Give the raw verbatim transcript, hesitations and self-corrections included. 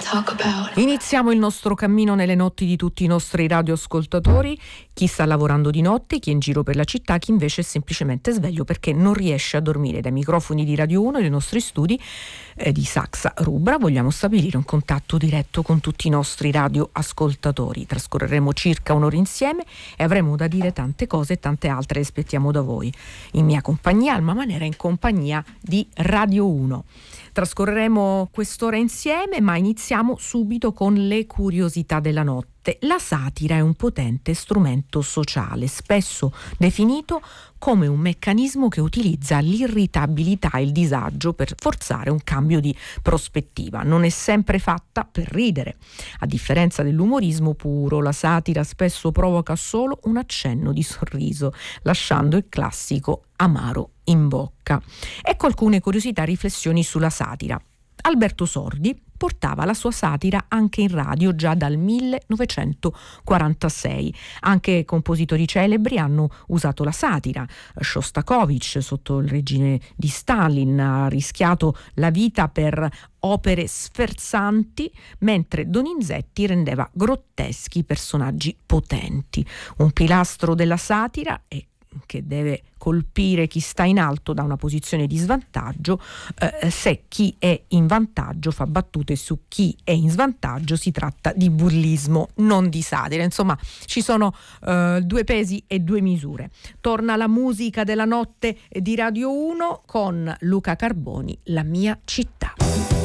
Iniziamo il nostro cammino nelle notti di tutti i nostri radioascoltatori, chi sta lavorando di notte, chi è in giro per la città, chi invece è semplicemente sveglio perché non riesce a dormire. Dai microfoni di Radio uno e dai nostri studi eh, di Saxa Rubra vogliamo stabilire un contatto diretto con tutti i nostri radioascoltatori. Trascorreremo circa un'ora insieme e avremo da dire tante cose e tante altre aspettiamo da voi. In mia compagnia, Alma Manera, in compagnia di Radio uno. Trascorreremo quest'ora insieme, ma iniziamo subito con le curiosità della notte. La satira è un potente strumento sociale, spesso definito come un meccanismo che utilizza l'irritabilità e il disagio per forzare un cambio di prospettiva. Non è sempre fatta per ridere. A differenza dell'umorismo puro, la satira spesso provoca solo un accenno di sorriso, lasciando il classico amaro in bocca. Ecco alcune curiosità e riflessioni sulla satira. Alberto Sordi portava la sua satira anche in radio già dal millenovecentoquarantasei. Anche compositori celebri hanno usato la satira. Shostakovich, sotto il regime di Stalin, ha rischiato la vita per opere sferzanti, mentre Donizetti rendeva grotteschi personaggi potenti. Un pilastro della satira è che deve colpire chi sta in alto da una posizione di svantaggio, eh, se chi è in vantaggio fa battute su chi è in svantaggio. Si tratta di bullismo, non di satira. Insomma, ci sono eh, due pesi e due misure. Torna la musica della notte di Radio uno con Luca Carboni, La mia città.